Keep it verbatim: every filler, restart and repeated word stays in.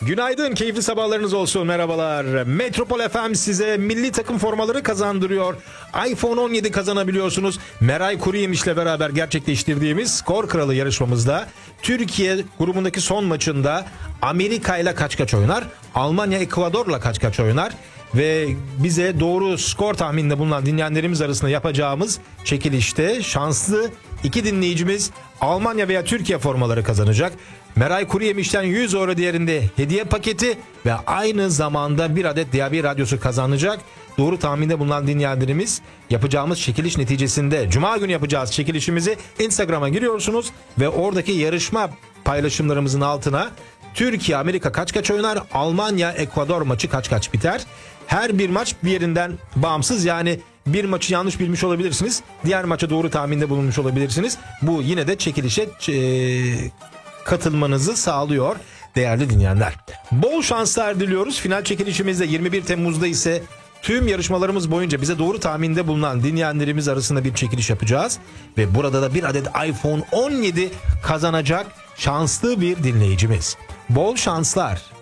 Günaydın, keyifli sabahlarınız olsun, merhabalar. Metropol F M size milli takım formaları kazandırıyor. iPhone on yedi kazanabiliyorsunuz. Meray Kuruyemiş'le beraber gerçekleştirdiğimiz Skor Kralı yarışmamızda Türkiye grubundaki son maçında Amerika ile kaç kaç oynar, Almanya Ekvador'la kaç kaç oynar ve bize doğru skor tahmininde bulunan dinleyenlerimiz arasında yapacağımız çekilişte şanslı iki dinleyicimiz Almanya veya Türkiye formaları kazanacak. Meray Kuruyemiş'ten yüz euro değerinde hediye paketi ve aynı zamanda bir adet D A B radyosu kazanacak. Doğru tahminde bulunan dinleyenlerimiz yapacağımız çekiliş neticesinde Cuma günü yapacağız çekilişimizi. Instagram'a giriyorsunuz ve oradaki yarışma paylaşımlarımızın altına Türkiye Amerika kaç kaç oynar, Almanya Ekvador maçı kaç kaç biter. Her bir maç bir yerinden bağımsız, yani bir maçı yanlış bilmiş olabilirsiniz, diğer maça doğru tahminde bulunmuş olabilirsiniz. Bu yine de çekilişe e, katılmanızı sağlıyor değerli dinleyenler. Bol şanslar diliyoruz. Final çekilişimizde yirmi bir Temmuz'da ise tüm yarışmalarımız boyunca bize doğru tahminde bulunan dinleyenlerimiz arasında bir çekiliş yapacağız. Ve burada da bir adet iPhone on yedi kazanacak şanslı bir dinleyicimiz. Bol şanslar.